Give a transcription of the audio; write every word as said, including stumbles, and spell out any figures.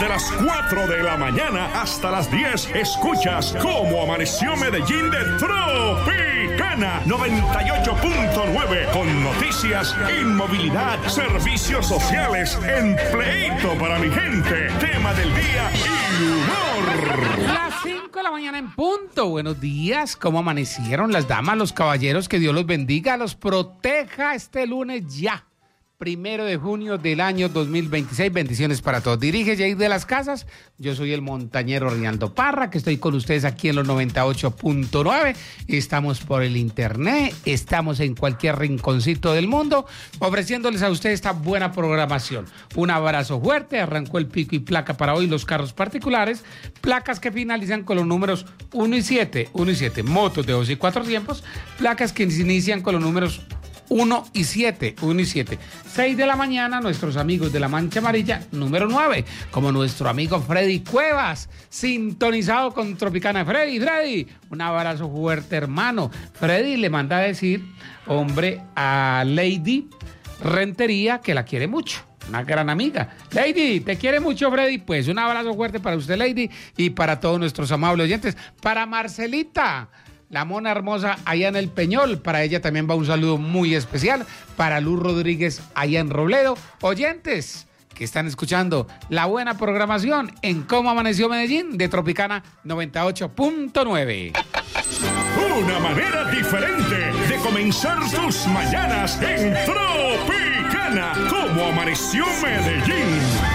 Desde las cuatro de la mañana hasta las diez, escuchas Cómo Amaneció Medellín de Tropicana noventa y ocho punto nueve, con noticias, inmovilidad, servicios sociales, empleito para mi gente, tema del día y humor. Las cinco de la mañana en punto. Buenos días. ¿Cómo amanecieron las damas, los caballeros? Que Dios los bendiga, los proteja este lunes ya. Primero de junio del año dos mil veintiséis. Bendiciones para todos. Dirige Jair de las Casas. Yo soy el montañero Reinaldo Parra, que estoy con ustedes aquí en los noventa y ocho punto nueve. Estamos por el internet, estamos en cualquier rinconcito del mundo, ofreciéndoles a ustedes esta buena programación. Un abrazo fuerte. Arrancó el pico y placa para hoy los carros particulares. Placas que finalizan con los números uno y siete. uno y siete. Motos de dos y cuatro tiempos. Placas que inician con los números uno y siete, uno y siete. seis de la mañana, nuestros amigos de la Mancha Amarilla, número nueve, como nuestro amigo Freddy Cuevas, sintonizado con Tropicana. Freddy, Freddy, un abrazo fuerte, hermano. Freddy le manda a decir, hombre, a Lady Rentería, que la quiere mucho. Una gran amiga. Lady, te quiere mucho, Freddy. Pues un abrazo fuerte para usted, Lady, y para todos nuestros amables oyentes. Para Marcelita, la mona hermosa allá en el Peñol, para ella también va un saludo muy especial. Para Luz Rodríguez allá en Robledo. Oyentes que están escuchando la buena programación en Cómo Amaneció Medellín de Tropicana noventa y ocho punto nueve. Una manera diferente de comenzar tus mañanas en Tropicana. Cómo Amaneció Medellín.